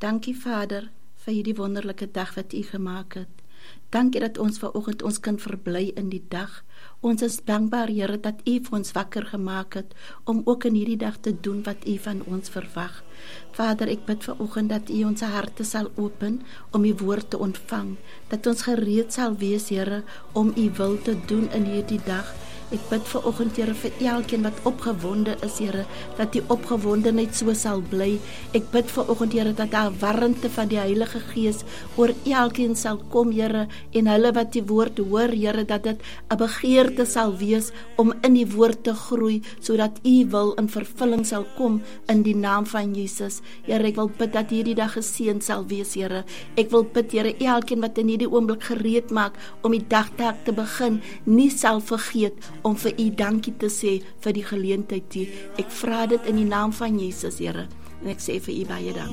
Dankie Vader, vir hierdie wonderlike dag wat U gemaak het. Dankie dat ons vanoggend ons kan verbly in die dag. Ons is dankbaar, Here, dat U vir ons wakker gemaak het, om ook in hierdie dag te doen wat U van ons verwag. Vader, ek bid vanoggend dat U ons harte sal open, om U woord te ontvang, dat ons gereed sal wees, Here, om U wil te doen in hierdie dag. Ek bid vanoggend, Here, vir elkeen wat opgewonde is, Here, dat die opgewondenheid so sal bly. Ek bid vanoggend, Here, dat daar warmte van die Heilige Gees oor elkeen sal kom, Here, en hulle wat die woord hoor, Here, dat dit 'n begeerte sal wees om in die woord te groei, sodat U wil in vervulling sal kom in die naam van Jesus. Here, ek wil bid dat hierdie dag geseën sal wees, Here. Ek wil bid, Here, elkeen wat in hierdie oomblik gereed maak om die dagtaak te begin, nie sal vergeet om vir U dankie te sê vir die geleentheid hier. Ek vra dit in die naam van Jesus, Here, en ek sê vir U baie dankie.